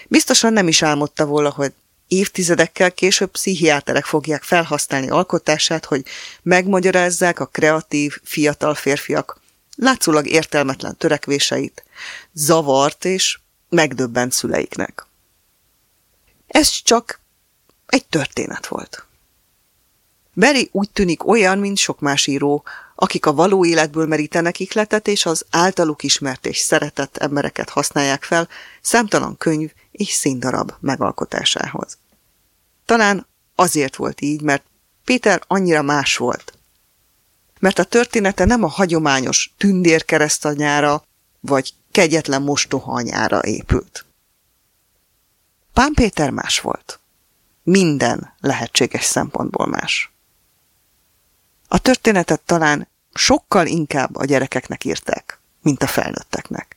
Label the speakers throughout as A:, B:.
A: Biztosan nem is álmodta volna, hogy évtizedekkel később pszichiáterek fogják felhasználni alkotását, hogy megmagyarázzák a kreatív, fiatal férfiak látszólag értelmetlen törekvéseit, zavart és megdöbbent szüleiknek. Ez csak egy történet volt. Barry úgy tűnik olyan, mint sok más író, akik a való életből merítenek ihletet, és az általuk ismert és szeretett embereket használják fel számtalan könyv és színdarab megalkotásához. Talán azért volt így, mert Péter annyira más volt. Mert a története nem a hagyományos tündérkeresztanyára vagy kegyetlen mostoha anyára épült. Pán Péter más volt. Minden lehetséges szempontból más. A történetet talán sokkal inkább a gyerekeknek írták, mint a felnőtteknek.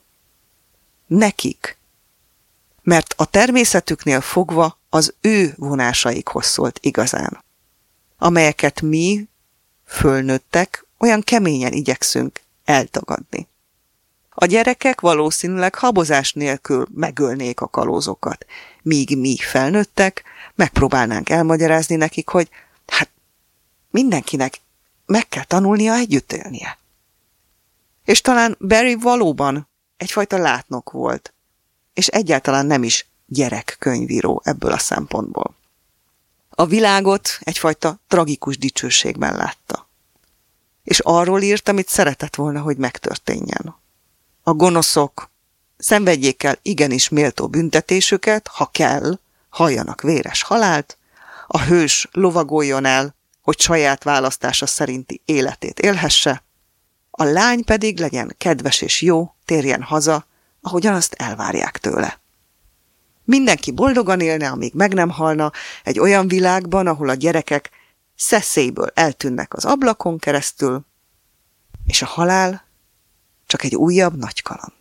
A: Nekik. Mert a természetüknél fogva az ő vonásaikhoz szólt igazán, amelyeket mi, fölnőttek, olyan keményen igyekszünk eltagadni. A gyerekek valószínűleg habozás nélkül megölnék a kalózokat, míg mi felnőttek, megpróbálnánk elmagyarázni nekik, hogy hát mindenkinek meg kell tanulnia együtt élnie. És talán Barry valóban egyfajta látnok volt, és egyáltalán nem is gyerekkönyvíró ebből a szempontból. A világot egyfajta tragikus dicsőségben látta. És arról írt, amit szeretett volna, hogy megtörténjen. A gonoszok szenvedjék el igenis méltó büntetésüket, ha kell, halljanak véres halált, a hős lovagoljon el, hogy saját választása szerinti életét élhesse, a lány pedig legyen kedves és jó, térjen haza, ahogyan azt elvárják tőle. Mindenki boldogan élne, amíg meg nem halna, egy olyan világban, ahol a gyerekek szeszélyből eltűnnek az ablakon keresztül, és a halál csak egy újabb nagy kaland.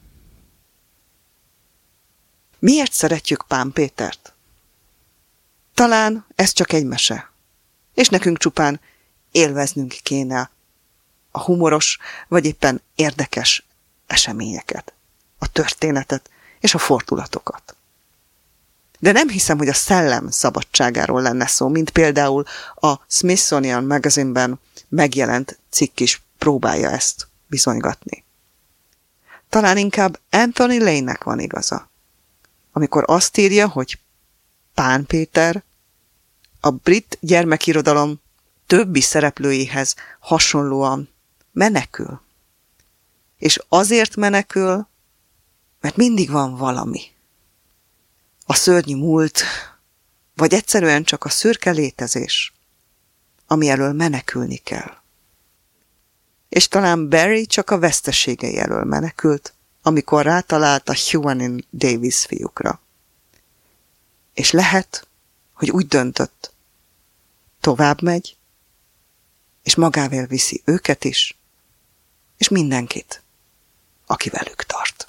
A: Miért szeretjük Pán Pétert? Talán ez csak egy mese, és nekünk csupán élveznünk kéne a humoros vagy éppen érdekes eseményeket, a történetet és a fordulatokat. De nem hiszem, hogy a szellem szabadságáról lenne szó, mint például a Smithsonian Magazine-ben megjelent cikk is próbálja ezt bizonygatni. Talán inkább Anthony Lane-nek van igaza, amikor azt írja, hogy Pán Péter a brit gyermekirodalom többi szereplőihez hasonlóan menekül. És azért menekül, mert mindig van valami. A szörnyű múlt, vagy egyszerűen csak a szürke létezés, ami elől menekülni kell. És talán Barry csak a veszteségei elől menekült, amikor rátalált a Llewellyn Davis fiúkra. És lehet, hogy úgy döntött, tovább megy, és magával viszi őket is, és mindenkit, aki velük tart.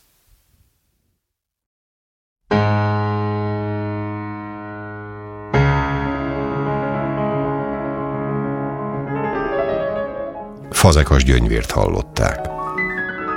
B: Fazekas Gyöngyvért hallották.